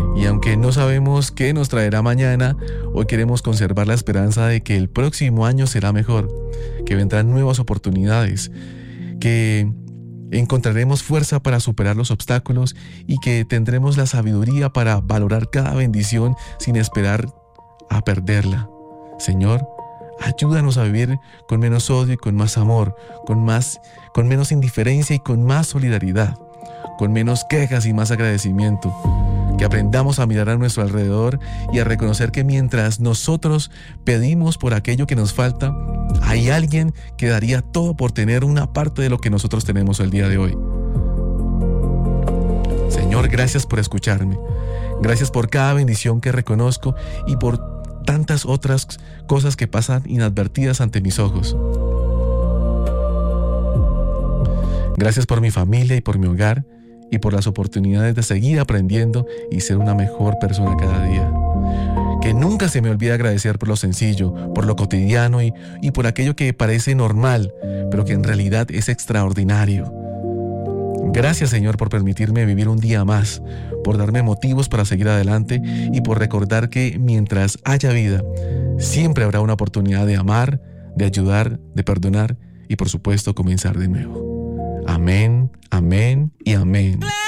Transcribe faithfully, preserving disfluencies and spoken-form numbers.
Y aunque no sabemos qué nos traerá mañana, hoy queremos conservar la esperanza de que el próximo año será mejor, que vendrán nuevas oportunidades, que encontraremos fuerza para superar los obstáculos y que tendremos la sabiduría para valorar cada bendición sin esperar a perderla. Señor, ayúdanos a vivir con menos odio y con más amor, con más, con menos indiferencia y con más solidaridad, con menos quejas y más agradecimiento. Que aprendamos a mirar a nuestro alrededor y a reconocer que mientras nosotros pedimos por aquello que nos falta, hay alguien que daría todo por tener una parte de lo que nosotros tenemos el día de hoy. Señor, gracias por escucharme. Gracias por cada bendición que reconozco y por tantas otras cosas que pasan inadvertidas ante mis ojos. Gracias por mi familia y por mi hogar y por las oportunidades de seguir aprendiendo y ser una mejor persona cada día. Que nunca se me olvide agradecer por lo sencillo, por lo cotidiano y, y por aquello que parece normal, pero que en realidad es extraordinario. Gracias, Señor, por permitirme vivir un día más, por darme motivos para seguir adelante y por recordar que mientras haya vida, siempre habrá una oportunidad de amar, de ayudar, de perdonar y, por supuesto, comenzar de nuevo. Amén, amén y amén.